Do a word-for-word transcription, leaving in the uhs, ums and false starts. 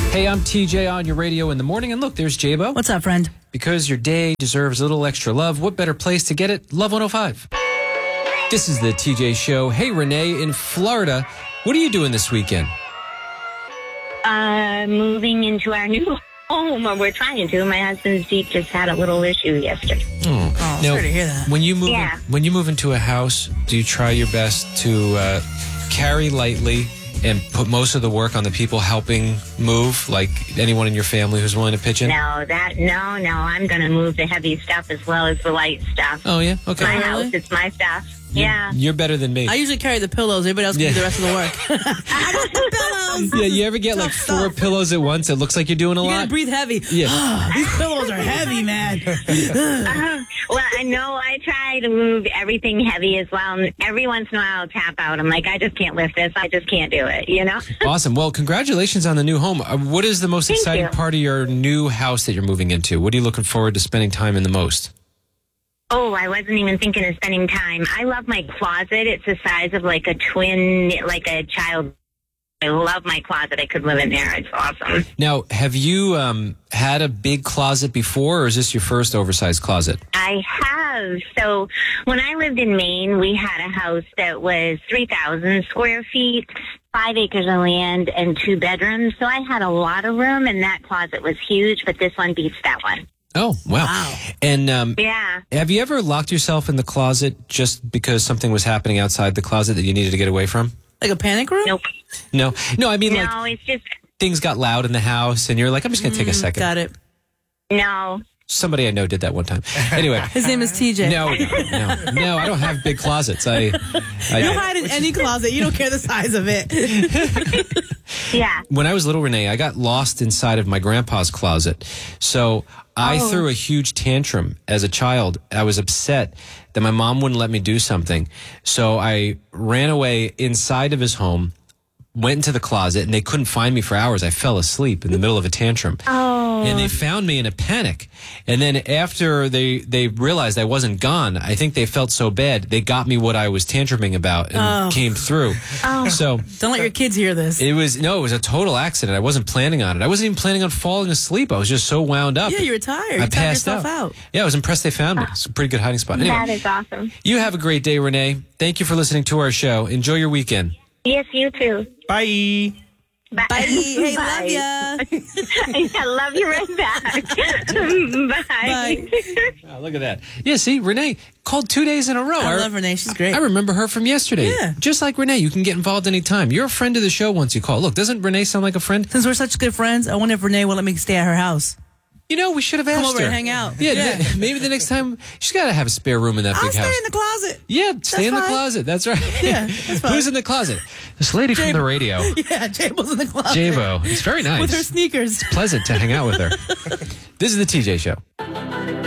Hey, I'm T J on your radio in the morning. And look, there's J-Bo. What's up, friend? Because your day deserves a little extra love, what better place to get it? Love one oh five. This is the T J Show. Hey, Renee, in Florida, what are you doing this weekend? Uh, moving into our new home, or we're trying to. My husband's Jeep just had a little issue yesterday. Oh, Oh, sorry to hear that. When you move, Yeah. in, when you move into a house, do you try your best to uh, carry lightly and put most of the work on the people helping move, like anyone in your family who's willing to pitch in? No, that, no, no, I'm going to move the heavy stuff as well as the light stuff. Oh, yeah? Okay. my really? house, it's my stuff. Yeah. You're better than me. I usually carry the pillows. Everybody else can Yeah. do the rest of the work. I got the pillows. Yeah, you ever get like Tough four stuff. pillows at once? It looks like you're doing a You lot. gotta breathe heavy. Yeah. These pillows are heavy, man. Uh, well, I know I try to move everything heavy as well. And every once in a while I'll tap out. I'm like, I just can't lift this. I just can't do it, you know? Awesome. Well, congratulations on the new home. Uh, what is the most Thank exciting you. part of your new house that you're moving into? What are you looking forward to spending time in the most? Oh, I wasn't even thinking of spending time. I love my closet. It's the size of like a twin, like a child. I love my closet. I could live in there. It's awesome. Now, have you um, had a big closet before, or is this your first oversized closet? I have. So when I lived in Maine, we had a house that was three thousand square feet, five acres of land, and two bedrooms. So I had a lot of room, and that closet was huge, but this one beats that one. Oh, wow. Wow. And um, Yeah. have you ever locked yourself in the closet just because something was happening outside the closet that you needed to get away from? Like a panic room? Nope. No. No, I mean, like, No, it's just, things got loud in the house, and you're like, I'm just going to take a second. Got it. no. Somebody I know did that one time. Anyway. His name is T J. No, no, no, no, I don't have big closets. I, I You hide in any closet. You don't care the size of it. Yeah. When I was little, Renee, I got lost inside of my grandpa's closet. So I Oh. threw a huge tantrum as a child. I was upset that my mom wouldn't let me do something. So I ran away inside of his home, went into the closet, and they couldn't find me for hours. I fell asleep in the middle of a tantrum. Oh. And they found me in a panic. And then after they, they realized I wasn't gone, I think they felt so bad, they got me what I was tantruming about and Oh. came through. Oh. So Don't let your kids hear this. it was, no, it was a total accident. I wasn't planning on it. I wasn't even planning on falling asleep. I was just so wound up. Yeah, you were tired. I You tired passed yourself out. out. Yeah, I was impressed they found me. It's a pretty good hiding spot. Anyway, That is awesome. you have a great day, Renee. Thank you for listening to our show. Enjoy your weekend. Yes, you too. Bye. Bye. Bye. Hey, Bye. love ya. I love you right back. Bye. Bye. Oh, look at that. Yeah, see, Renee called two days in a row. I love Renee. She's great. I remember her from yesterday. Yeah. Just like Renee, you can get involved anytime. You're a friend of the show once you call. Look, doesn't Renee sound like a friend? Since we're such good friends, I wonder if Renee will let me stay at her house. You know, we should have asked Come over her. and hang out. Yeah, Yeah. th- maybe the next time, she's got to have a spare room in that I'll big stay house. in the closet. Yeah, stay in the fine. closet. That's right. Yeah, that's fine. Who's in the closet? This lady from the radio, Yeah, J-Bo's in the closet. J-Bo. It's very nice. With her sneakers. Pleasant to hang out with her. This is the T J Show.